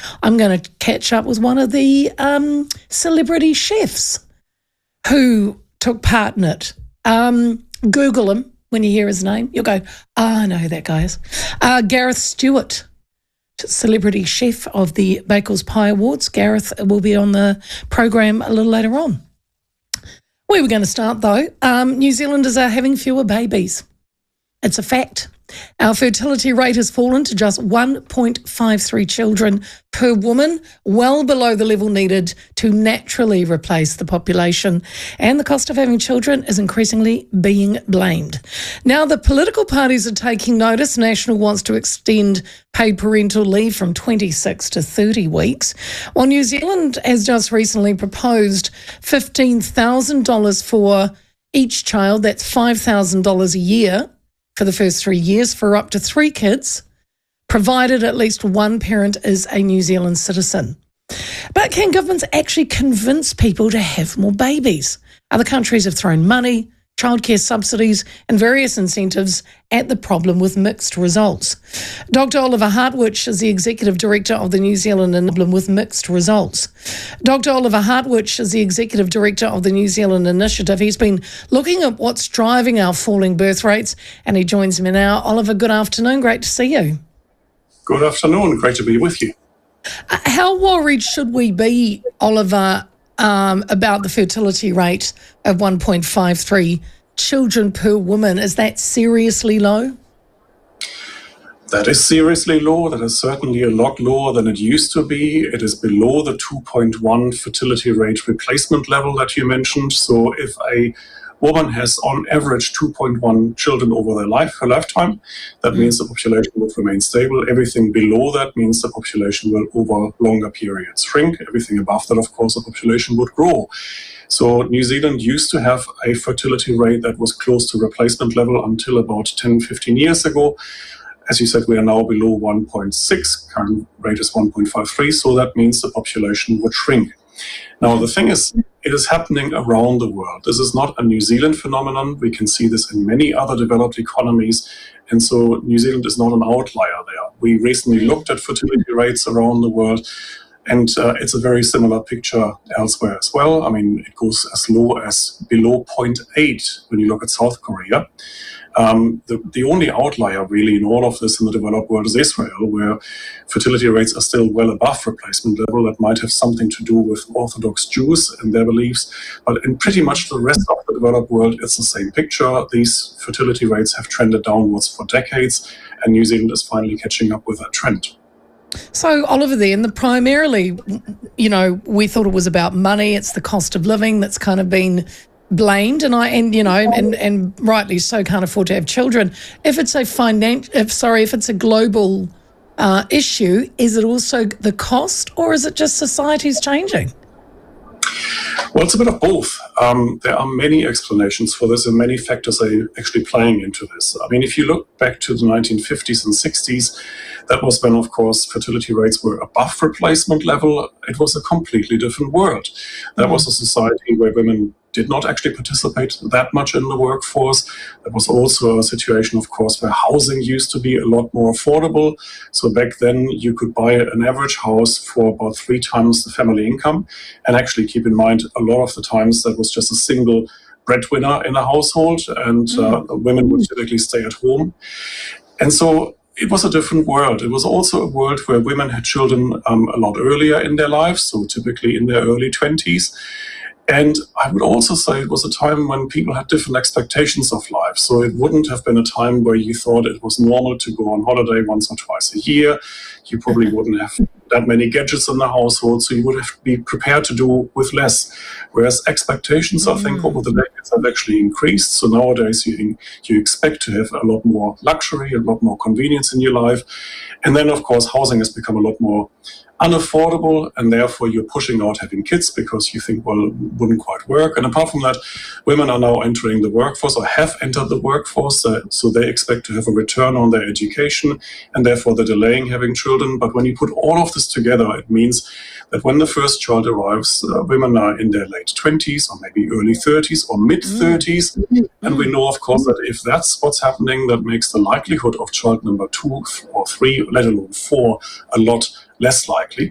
I'm going to catch up with one of the celebrity chefs who took part in it. Google him when you hear his name. You'll go, I know who that guy is. Gareth Stewart, celebrity chef of the Bakers Pie Awards. Gareth will be on the program a little later on. We were going to start, though. New Zealanders are having fewer babies. It's a fact. Our fertility rate has fallen to just 1.53 children per woman, well below the level needed to naturally replace the population. And the cost of having children is increasingly being blamed. Now, the political parties are taking notice. National wants to extend paid parental leave from 26 to 30 weeks, while New Zealand has just recently proposed $15,000 for each child. That's $5,000 a year for the first 3 years for up to 3 kids, provided at least one parent is a New Zealand citizen. But can governments actually convince people to have more babies? Other countries have thrown money, childcare subsidies and various incentives at the problem with mixed results. Dr. Oliver Hartwich is the Executive Director of the New Zealand Initiative with mixed results. Dr. Oliver Hartwich is the Executive Director of the New Zealand Initiative. He's been looking at what's driving our falling birth rates, and he joins me now. Oliver, good afternoon. Great to see you. Good afternoon. Great to be with you. How worried should we be, Oliver, about the fertility rate of 1.53 children per woman? Is that seriously low? That is seriously low. That is certainly a lot lower than it used to be. It is below the 2.1 fertility rate replacement level that you mentioned. So if a woman has on average 2.1 children over her lifetime, that means the population would remain stable. Everything below that means the population will over longer periods shrink. Everything above that, of course, the population would grow. So New Zealand used to have a fertility rate that was close to replacement level until about 10, 15 years ago. As you said, we are now below 1.6. Current rate is 1.53, so that means the population would shrink. Now, the thing is, it is happening around the world. This is not a New Zealand phenomenon. We can see this in many other developed economies. And so New Zealand is not an outlier there. We recently looked at fertility rates around the world, and it's a very similar picture elsewhere as well. I mean, it goes as low as below 0.8 when you look at South Korea. The only outlier really in all of this in the developed world is Israel, where fertility rates are still well above replacement level. That might have something to do with Orthodox Jews and their beliefs. But in pretty much the rest of the developed world, it's the same picture. These fertility rates have trended downwards for decades, and New Zealand is finally catching up with that trend. So, Oliver, then, primarily, we thought it was about money. It's the cost of living that's kind of been blamed, and rightly so, can't afford to have children. If it's if it's a global issue, is it also the cost, or is it just society's changing? Well, it's a bit of both. There are many explanations for this, and many factors are actually playing into this. I mean, if you look back to the 1950s and 60s, that was when, of course, fertility rates were above replacement level. It was a completely different world. That was a society where women did not actually participate that much in the workforce. There was also a situation, of course, where housing used to be a lot more affordable. So back then you could buy an average house for about 3 times the family income. And actually keep in mind, a lot of the times that was just a single breadwinner in a household, and women would typically stay at home. And so it was a different world. It was also a world where women had children a lot earlier in their lives, so typically in their early 20s. And I would also say it was a time when people had different expectations of life. So it wouldn't have been a time where you thought it was normal to go on holiday once or twice a year. You probably wouldn't have that many gadgets in the household, so you would have to be prepared to do with less. Whereas expectations, I think, over the decades have actually increased. So nowadays you expect to have a lot more luxury, a lot more convenience in your life. And then, of course, housing has become a lot more unaffordable, and therefore you're pushing out having kids because you think, well, it wouldn't quite work. And apart from that, women are now entering the workforce or have entered the workforce, so they expect to have a return on their education, and therefore they're delaying having children. But when you put all of this together, it means that when the first child arrives, women are in their late 20s or maybe early 30s or mid 30s. And we know, of course, that if that's what's happening, that makes the likelihood of child number 2 or 3, let alone 4, a lot less likely.